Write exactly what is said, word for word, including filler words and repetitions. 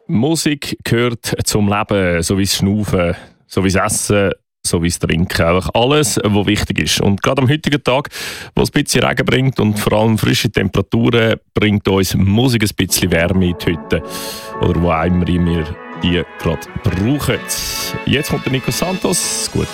Musik gehört zum Leben, so wie das Schnaufen, so wie das Essen, so wie das Trinken. Einfach alles, was wichtig ist. Und gerade am heutigen Tag, wo es ein bisschen Regen bringt und vor allem frische Temperaturen, bringt uns Musik ein bisschen Wärme in die Hütte. Oder wo auch immer wir die gerade brauchen. Jetzt kommt der Nico Santos. Gute